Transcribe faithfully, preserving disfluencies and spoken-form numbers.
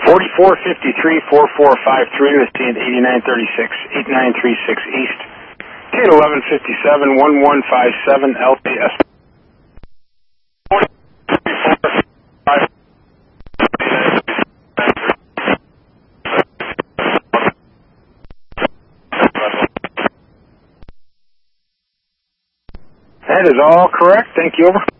forty-four fifty-three, forty-four fifty-three, with T at eighty-nine thirty-six, eighty-nine thirty-six East. T at eleven fifty-seven, eleven fifty-seven, L P S. That is all correct. Thank you. Over.